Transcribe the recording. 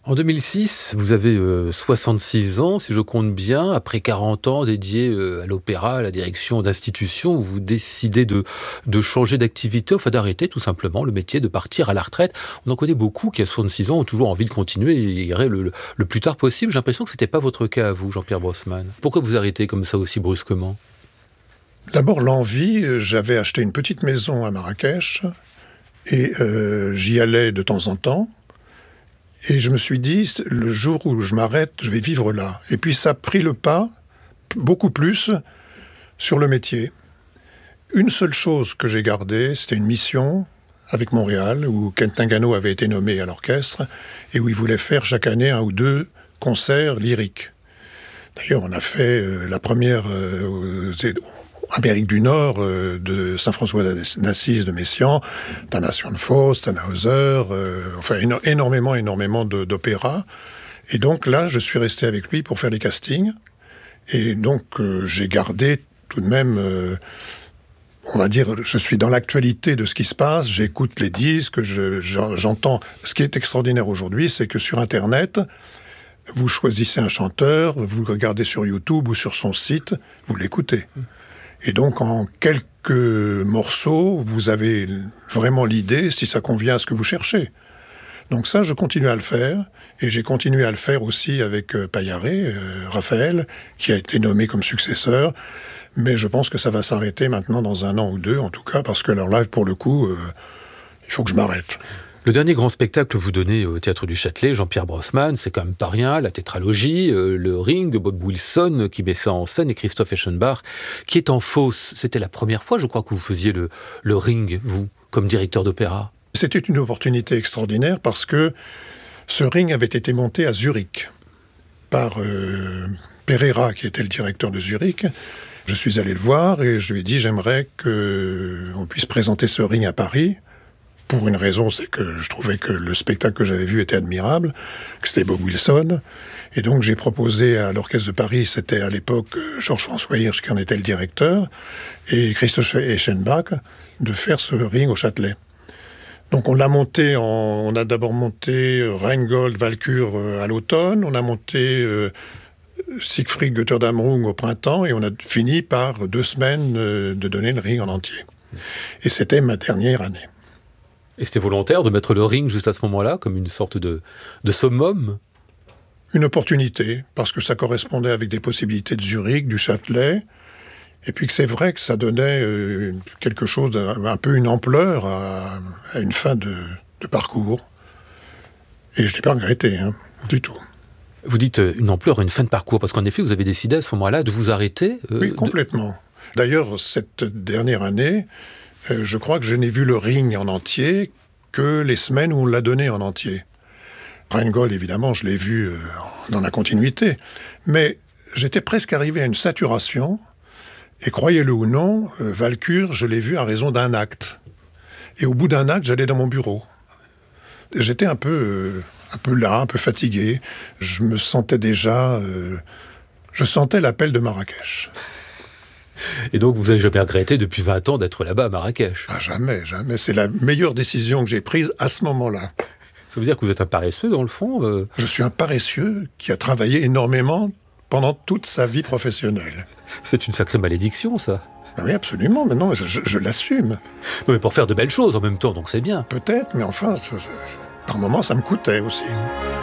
En 2006, vous avez 66 ans, si je compte bien. Après 40 ans dédiés à l'opéra, à la direction d'institutions, vous décidez de changer d'activité, enfin d'arrêter tout simplement le métier, de partir à la retraite. On en connaît beaucoup qui, à 66 ans, ont toujours envie de continuer et iraient le plus tard possible. J'ai l'impression que ce n'était pas votre cas à vous, Jean-Pierre Brossman. Pourquoi vous arrêtez comme ça aussi brusquement ? D'abord, l'envie. J'avais acheté une petite maison à Marrakech et j'y allais de temps en temps. Et je me suis dit, le jour où je m'arrête, je vais vivre là. Et puis ça a pris le pas, beaucoup plus, sur le métier. Une seule chose que j'ai gardée, c'était une mission avec Montréal, où Kent Nagano avait été nommé à l'orchestre, et où il voulait faire chaque année 1 ou 2 concerts lyriques. D'ailleurs, on a fait la première Amérique du Nord, de Saint-François d'Assise, de Messiaen, Damnation de Faust, Tannhäuser, enfin énormément d'opéras. Et donc là, je suis resté avec lui pour faire des castings. Et donc, j'ai gardé tout de même, on va dire, je suis dans l'actualité de ce qui se passe, j'écoute les disques, j'entends. Ce qui est extraordinaire aujourd'hui, c'est que sur Internet, vous choisissez un chanteur, vous le regardez sur YouTube ou sur son site, vous l'écoutez. Et donc, en quelques morceaux, vous avez vraiment l'idée si ça convient à ce que vous cherchez. Donc ça, je continue à le faire. Et j'ai continué à le faire aussi avec Paillaré, Raphaël, qui a été nommé comme successeur. Mais je pense que ça va s'arrêter maintenant dans 1 an ou 2, en tout cas, parce que leur live, pour le coup, il faut que je m'arrête. Le dernier grand spectacle que vous donnez au Théâtre du Châtelet, Jean-Pierre Brossman, c'est quand même pas rien, la tétralogie, le Ring, Bob Wilson qui met ça en scène et Christoph Eschenbach qui est en fosse. C'était la première fois, je crois, que vous faisiez le Ring, vous, comme directeur d'opéra. C'était une opportunité extraordinaire parce que ce Ring avait été monté à Zurich par Pereira, qui était le directeur de Zurich. Je suis allé le voir et je lui ai dit, j'aimerais qu'on puisse présenter ce Ring à Paris. Pour une raison, c'est que je trouvais que le spectacle que j'avais vu était admirable, que c'était Bob Wilson. Et donc j'ai proposé à l'Orchestre de Paris, c'était à l'époque Georges-François Hirsch qui en était le directeur, et Christoph Eschenbach, de faire ce Ring au Châtelet. Donc on a d'abord monté Rheingold, Walküre à l'automne, on a monté Siegfried Götterdämmerung au printemps, et on a fini par 2 semaines de donner le Ring en entier. Et c'était ma dernière année. Et c'était volontaire de mettre le Ring juste à ce moment-là, comme une sorte de summum ? Une opportunité, parce que ça correspondait avec des possibilités de Zurich, du Châtelet, et puis que c'est vrai que ça donnait quelque chose, un peu une ampleur à une fin de parcours. Et je ne l'ai pas regretté, du tout. Vous dites une ampleur, une fin de parcours, parce qu'en effet, vous avez décidé à ce moment-là de vous arrêter Oui, complètement. D'ailleurs, cette dernière année, je crois que je n'ai vu le Ring en entier que les semaines où on l'a donné en entier. Rheingold, évidemment, je l'ai vu dans la continuité. Mais j'étais presque arrivé à une saturation. Et croyez-le ou non, Walküre, je l'ai vu à raison d'1 acte. Et au bout d'1 acte, j'allais dans mon bureau. J'étais un peu là, un peu fatigué. Je me sentais déjà... je sentais l'appel de Marrakech. Et donc, vous n'avez jamais regretté depuis 20 ans d'être là-bas à Marrakech ? Ah, jamais. C'est la meilleure décision que j'ai prise à ce moment-là. Ça veut dire que vous êtes un paresseux, dans le fond Je suis un paresseux qui a travaillé énormément pendant toute sa vie professionnelle. C'est une sacrée malédiction, ça. Oui, absolument. Mais non, je l'assume. Non, mais pour faire de belles choses en même temps, donc c'est bien. Peut-être, mais enfin, par moments, ça me coûtait aussi.